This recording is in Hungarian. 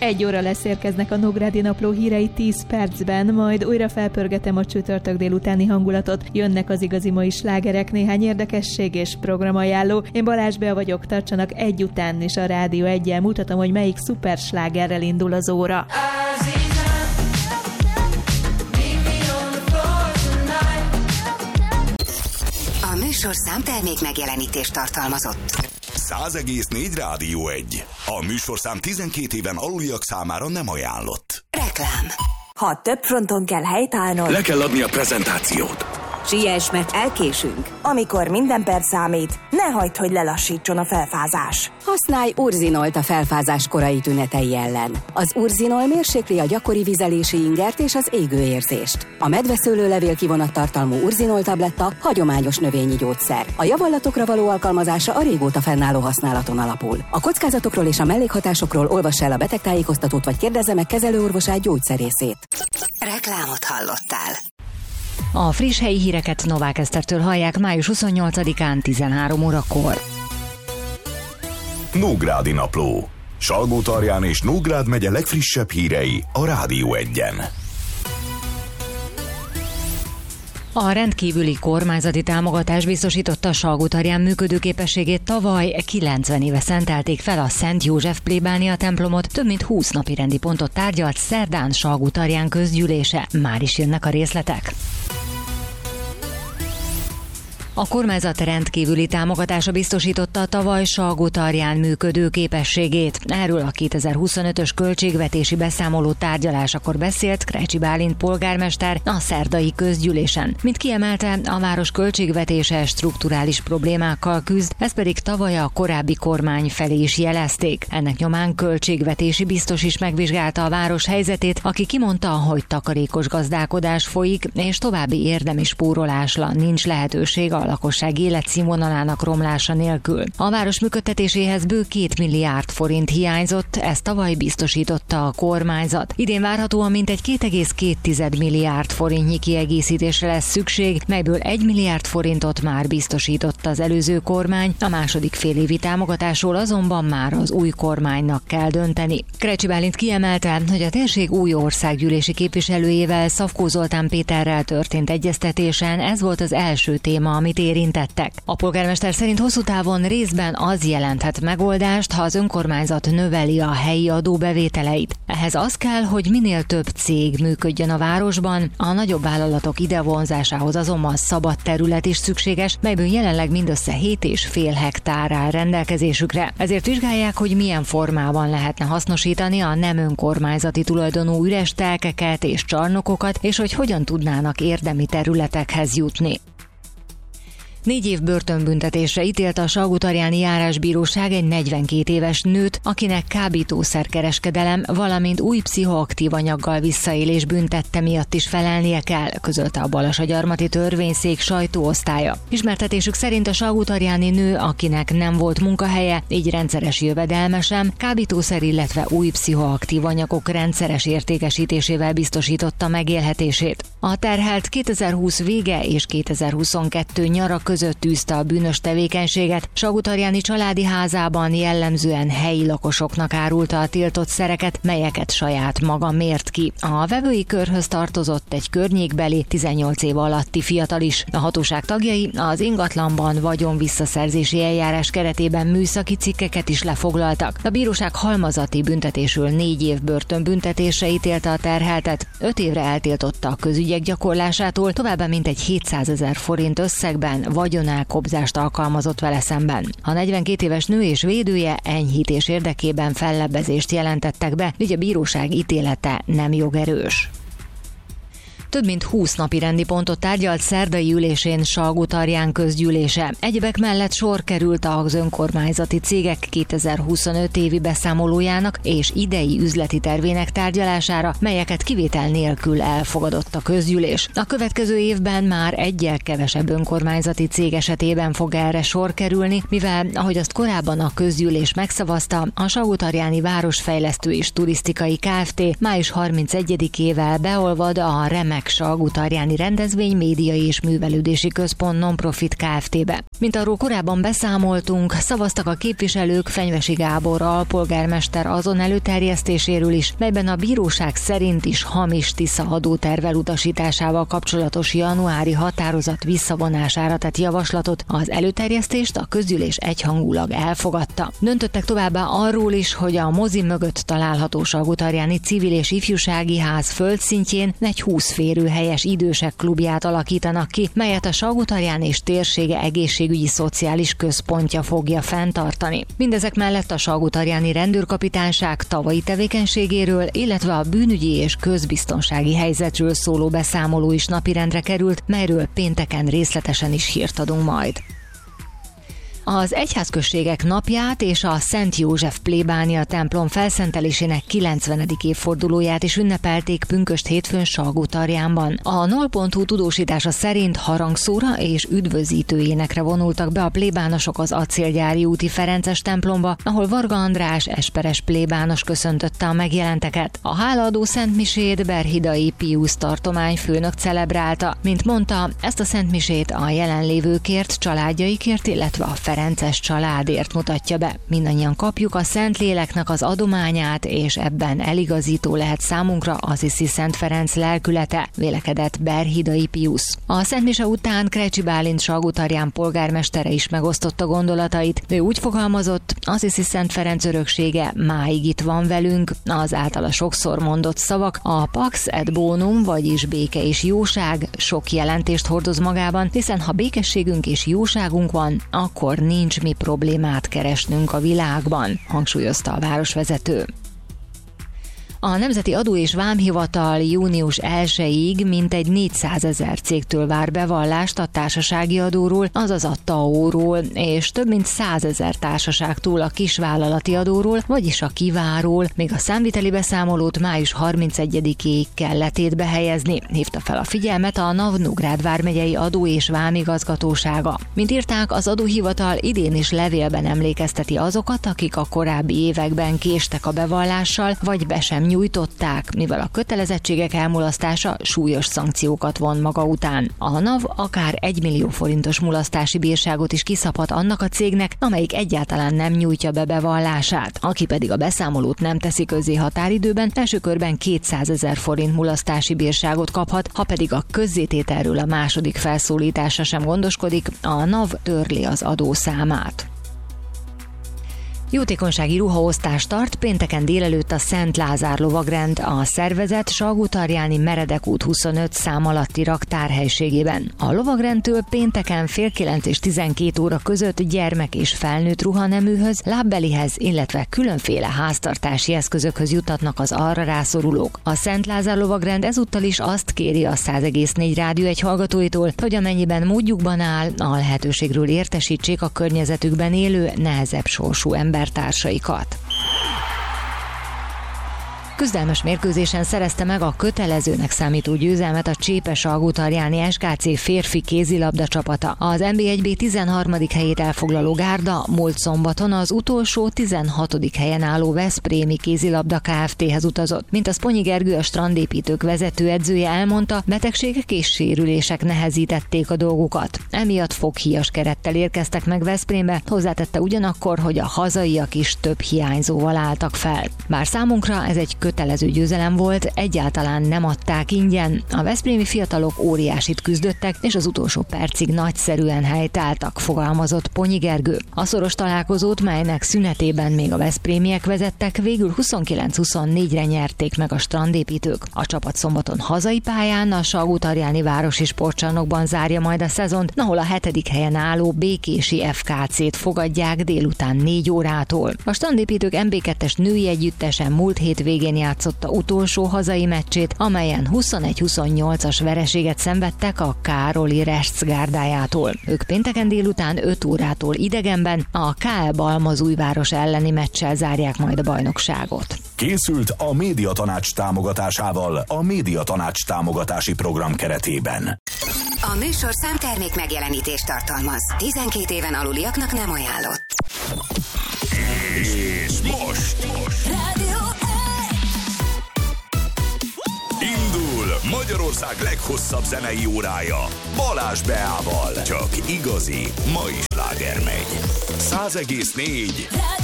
1 óra lesz érkeznek a Nógrádi Napló hírei 10 percben, majd újra felpörgetem a csütörtök délutáni hangulatot. Jönnek az igazi mai slágerek, néhány érdekesség és programajánló. Én Balázs Bea vagyok, tartsanak egy után is a Rádió 1-jel, mutatom, hogy melyik szuper slágerrel indul az óra. A műsorszám termék megjelenítést tartalmazott. 100,4 Rádió 1. A műsorszám 12 éven aluliak számára nem ajánlott. Reklám. Ha több fronton kell helytállnod, le kell adni a prezentációt. Siess, mert elkésünk. Amikor minden perc számít, ne hagyd, hogy lelassítson a felfázás. Használj Urzinolt a felfázás korai tünetei ellen. Az Urzinol mérsékli a gyakori vizelési ingert és az égőérzést. A medveszőlőlevél kivonattartalmú Urzinol tabletta hagyományos növényi gyógyszer. A javallatokra való alkalmazása a régóta fennálló használaton alapul. A kockázatokról és a mellékhatásokról olvass el a betegtájékoztatót vagy kérdezze meg kezelőorvosát, gyógyszerészét. Reklámot hallottál. A friss helyi híreket Novák Esztertől hallják május 28-án 13 órakor. Nógrádi Napló. Salgótarján és Nógrád megye legfrissebb hírei a Rádió 1-en. A rendkívüli kormányzati támogatás biztosította Salgótarján működőképességét tavaly. 90 éve szentelték fel a Szent József plébánia templomot, több mint 20 napi rendi pontot tárgyalt szerdán Salgótarján közgyűlése. Már is jönnek a részletek. A kormányzat rendkívüli támogatása biztosította tavaly Salgótarján működő képességét. Erről a 2025-ös költségvetési beszámoló tárgyalásakor beszélt Krecsi Bálint polgármester a szerdai közgyűlésen. Mint kiemelte, a város költségvetése strukturális problémákkal küzd, ezt pedig tavaly a korábbi kormány felé is jelezték. Ennek nyomán költségvetési biztos is megvizsgálta a város helyzetét, aki kimondta, hogy takarékos gazdálkodás folyik, és további érdemi spórolásra nincs lehetőség a lakosság életszínvonalának romlása nélkül. A város működtetéséhez bő 2 milliárd forint hiányzott, ezt tavaly biztosította a kormányzat. Idén várhatóan mintegy 2,2 milliárd forintnyi kiegészítésre lesz szükség, melyből 1 milliárd forintot már biztosított az előző kormány, a második félévi támogatásról azonban már az új kormánynak kell dönteni. Krecsi Bálint kiemelte, hogy a térség új országgyűlési képviselőjével, Szafkó Zoltán Péterrel történt egyeztetésen ez volt az első téma, amit érintettek. A polgármester szerint hosszú távon részben az jelenthet megoldást, ha az önkormányzat növeli a helyi adóbevételeit. Ehhez az kell, hogy minél több cég működjön a városban, a nagyobb vállalatok idevonzásához azonban szabad terület is szükséges, melyből jelenleg mindössze 7,5 hektár áll rendelkezésükre. Ezért vizsgálják, hogy milyen formában lehetne hasznosítani a nem önkormányzati tulajdonú üres telkeket és csarnokokat, és hogy hogyan tudnának érdemi területekhez jutni. 4 év börtönbüntetésre ítélte a Salgótarjáni járásbíróság egy 42 éves nőt, akinek kábítószerkereskedelem, valamint új pszichoaktív anyaggal visszaélés büntette miatt is felelnie kell, közölte a Balasagyarmati törvényszék sajtóosztálya. Ismertetésük szerint a salgótarjáni nő, akinek nem volt munkahelye, így rendszeres jövedelme sem, kábítószer, illetve új pszichoaktív anyagok rendszeres értékesítésével biztosította megélhetését. A terhelt 2020 vége és 2022 nyara között tűzte a bűnös tevékenységet. Salgótarjáni családi házában jellemzően helyi lakosoknak árulta a tiltott szereket, melyeket saját maga mért ki. A vevői körhöz tartozott egy környékbeli 18 év alatti fiatal is. A hatóság tagjai az ingatlanban vagyon visszaszerzési eljárás keretében műszaki cikkeket is lefoglaltak. A bíróság halmazati büntetésül 4 év börtönbüntetésre ítélte a terheltet, 5 évre eltiltotta a közügyek gyakorlásától, továbbá mintegy 700 000 forint összegben vagyonelkobzást alkalmazott vele szemben. A 42 éves nő és védője enyhítés érdekében fellebbezést jelentettek be, így a bíróság ítélete nem jogerős. Több mint 20 napi rendi pontot tárgyalt szerdai ülésén Salgótarján közgyűlése. Egyebek mellett sor került az önkormányzati cégek 2025 évi beszámolójának és idei üzleti tervének tárgyalására, melyeket kivétel nélkül elfogadott a közgyűlés. A következő évben már egyel kevesebb önkormányzati cég esetében fog erre sor kerülni, mivel, ahogy azt korábban a közgyűlés megszavazta, a Salgótarjáni Városfejlesztő és Turisztikai Kft. Május 31-ével beolvad a remek Salgótarjáni Rendezvény Médiai és Művelődési Központ non-profit Kft-be. Mint arról korábban beszámoltunk, szavaztak a képviselők Fenyvesi Gábor alpolgármester azon előterjesztéséről is, melyben a bíróság szerint is hamis Tisza adóterv elutasításával kapcsolatos januári határozat visszavonására tett javaslatot. Az előterjesztést a közgyűlés egyhangulag elfogadta. Döntöttek továbbá arról is, hogy a mozi mögött található Salgótarjáni Civil és Ifjúsági Ház földszintjén egy 20 férőhelyes idősek klubját alakítanak ki, melyet a Salgótarján és térsége egészségügyi szociális központja fogja fenntartani. Mindezek mellett a Salgótarjáni Rendőrkapitányság tavalyi tevékenységéről, illetve a bűnügyi és közbiztonsági helyzetről szóló beszámoló is napirendre került, melyről pénteken részletesen is hírt adunk majd. Az egyházközségek napját és a Szent József plébánia templom felszentelésének 90. évfordulóját is ünnepelték pünkösd hétfőn Salgótarjánban. A NOL.hu tudósítása szerint harangszóra és üdvözítő énekre vonultak be a plébánosok az Acélgyári úti Ferences templomba, ahol Varga András esperes plébános köszöntötte a megjelenteket. A hálaadó szentmisét Berhidai Piusz tartományfőnök celebrálta. Mint mondta, ezt a szentmisét a jelenlévőkért, családjaikért, illetve a Ferences családért mutatja be. Mindannyian kapjuk a Szentléleknek az adományát, és ebben eligazító lehet számunkra Assisi Szent Ferenc lelkülete, vélekedett Berhidai Piusz. A szentmise után Krecsi Bálint Salgótarján polgármestere is megosztotta gondolatait. Ő úgy fogalmazott, Assisi Szent Ferenc öröksége máig itt van velünk, az általa sokszor mondott szavak, a Pax et Bonum, vagyis béke és jóság sok jelentést hordoz magában, hiszen ha békességünk és jóságunk van, akkor nincs mi problémát keresnünk a világban, hangsúlyozta a városvezető. A Nemzeti Adó és Vámhivatal június 1-ig mintegy 400 000 cégtől vár bevallást a társasági adóról, azaz a TAO-ról, és több mint 100 000 társaságtól a kisvállalati adóról, vagyis a kiváról, még a számviteli beszámolót május 31-ig kell letétbe helyezni, hívta fel a figyelmet a Novgorod vármegyei adó és vámigazgatósága. Mint írták, az adóhivatal idén is levélben emlékezteti azokat, akik a korábbi években késtek a bevallással, vagy be sem nyújtották, mivel a kötelezettségek elmulasztása súlyos szankciókat von maga után. A NAV akár 1 millió forintos mulasztási bírságot is kiszabhat annak a cégnek, amelyik egyáltalán nem nyújtja be bevallását. Aki pedig a beszámolót nem teszi közzé határidőben, első körben 200 000 forint mulasztási bírságot kaphat, ha pedig a közzétételről a második felszólítása sem gondoskodik, a NAV törli az adószámát. Jótékonysági ruhaosztást tart pénteken délelőtt a Szent Lázár lovagrend a szervezet Salgótarjáni Meredek út 25 szám alatti raktárhelyiségében. A lovagrendtől pénteken fél 9 és 12 óra között gyermek és felnőtt ruhaneműhöz, lábbelihez, illetve különféle háztartási eszközökhöz jutatnak az arra rászorulók. A Szent Lázár lovagrend ezúttal is azt kéri a 100,4 Rádió egy hallgatóitól, hogy amennyiben módjukban áll, a lehetőségről értesítsék a környezetükben élő, nehezebb sorsú embertársaikat. Küzdelmes mérkőzésen szerezte meg a kötelezőnek számító győzelmet a Csépe-Salgótarjáni SKC férfi kézilabda csapata. Az NB1B 13. helyét elfoglaló Gárda múlt szombaton az utolsó 16. helyen álló Veszprémi kézilabda Kft-hez utazott. Mint a Szponyi Gergő, a strandépítők vezetőedzője elmondta, betegségek és sérülések nehezítették a dolgukat. Emiatt foghíjas kerettel érkeztek meg Veszprémbe, hozzátette ugyanakkor, hogy a hazaiak is több hiányzóval álltak fel. Bár számunkra ez egy kötelező győzelem volt, egyáltalán nem adták ingyen. A veszprémi fiatalok óriásit küzdöttek, és az utolsó percig nagyszerűen helytálltak, fogalmazott Ponyi Gergő. A szoros találkozót, melynek szünetében még a veszprémiek vezettek, végül 29-24-re nyerték meg a strandépítők. A csapat szombaton hazai pályán a Salgótarjáni Városi Sportcsarnokban zárja majd a szezont, ahol a 7. helyen álló Békési FKC-t fogadják délután 4 órától. A strandépítők MB2-es női együttesen múlt hétvégén játszotta utolsó hazai meccsét, amelyen 21-28-as vereséget szenvedtek a Károli Restsz gárdájától. Ők pénteken délután 5 órától idegenben a KL Balmazújváros elleni meccsel zárják majd a bajnokságot. Készült a Médiatanács támogatásával a Médiatanács támogatási program keretében. A műsor számtermék megjelenítést tartalmaz. 12 éven aluliaknak nem ajánlott. És most indul Magyarország Magyarország leghosszabb zenei órája Balázs Beával. Csak igazi, mai sláger megy. 100,4